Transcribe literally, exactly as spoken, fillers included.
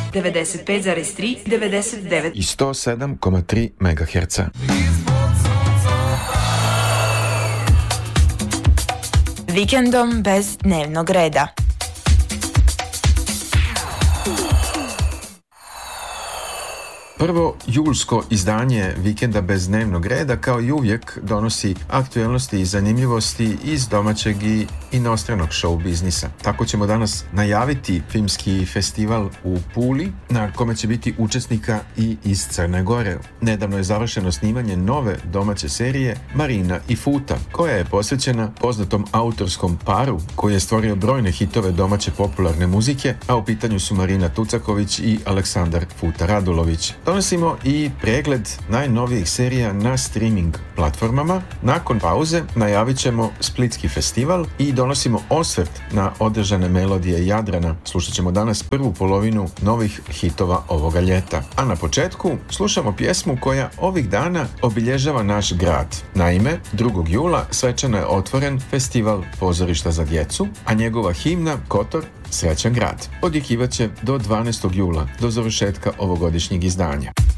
devedeset pet zarez tri, devedeset devet i sto sedam zarez tri megaherca. Vikendom bez dnevnog reda. Prvo julsko izdanje Vikenda bez dnevnog reda kao i uvijek donosi aktuelnosti i zanimljivosti iz domaćeg i inostranog show biznisa. Tako ćemo danas najaviti filmski festival u Puli na kome će biti učesnika i iz Crne Gore. Nedavno je završeno snimanje nove domaće serije Marina i Futa, koja je posvećena poznatom autorskom paru koji je stvorio brojne hitove domaće popularne muzike, a u pitanju su Marina Tucaković i Aleksandar Futa Radulović. Donosimo i pregled najnovijih serija na streaming platformama. Nakon pauze najavit ćemo Splitski festival i donosimo osvrt na održane melodije Jadrana. Slušat ćemo danas prvu polovinu novih hitova ovoga ljeta. A na početku slušamo pjesmu koja ovih dana obilježava naš grad. Naime, drugog jula svečano je otvoren festival pozorišta za djecu, a njegova himna Kotor, Srećan grad odjekivaće do dvanaestog jula, do završetka ovogodišnjeg izdanja.